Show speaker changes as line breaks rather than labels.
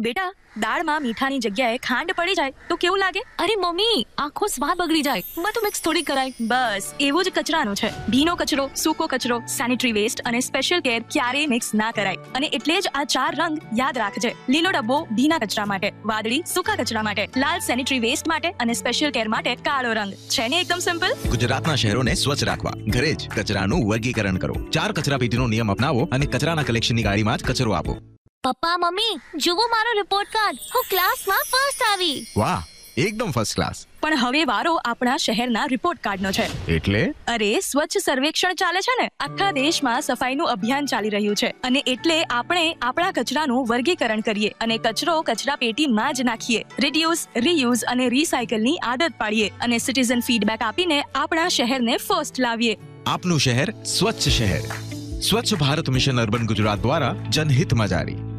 બેટા, દાળમાં મીઠાની જગ્યાએ ખાંડ પડી જાય તો કેવું લાગે?
અરે મમ્મી, આખો સ્વાદ બગડી જાય. બધું મિક્સ થોડી કરાય.
બસ એવું જ કચરાનું છે. ભીનો કચરો, સૂકો કચરો, સેનિટરી વેસ્ટ અને સ્પેશિયલ કેર ક્યારેય મિક્સ ના કરાય. અને એટલે જ આ 4 રંગ યાદ રાખજે. લીલો ડબ્બો ભીના કચરા માટે, વાદળી સૂકા કચરા માટે, લાલ સેનિટરી વેસ્ટ માટે અને સ્પેશિયલ કેર માટે કાળો રંગ. છે ને એકદમ સિમ્પલ?
ગુજરાતના શહેરોને સ્વચ્છ રાખવા ઘરે જ કચરાનું વર્ગીકરણ કરો. 4 કચરાપેટીનો નિયમ અપનાવો અને કચરાના કલેક્શનની ગાડીમાં જ કચરો આપો.
પપ્પા મમ્મી, જુઓ મારો રિપોર્ટ કાર્ડ. હું ક્લાસમાં ફર્સ્ટ આવી.
વાહ, એકદમ ફર્સ્ટ ક્લાસ.
પણ હવે વારો આપણા શહેરના રિપોર્ટ કાર્ડનો છે.
એટલે
અરે, સ્વચ્છ સર્વેક્ષણ ચાલે છે ને. આખા દેશમાં સફાઈનું અભિયાન ચાલી રહ્યું છે અને એટલે આપણે આપણા કચરાનું વર્ગીકરણ કરીએ અને કચરો કચરા પેટીમાં જ નાખીએ. રિડ્યુસ, રીયુઝ અને રીસાયકલની આદત પાડીએ અને સિટીઝન ફીડબેક આપીને આપણા શહેરને ફર્સ્ટ લાવીએ.
આપનું શહેર સ્વચ્છ શહેર. સ્વચ્છ ભારત મિશન અર્બન ગુજરાત દ્વારા જનહિતમાં જારી.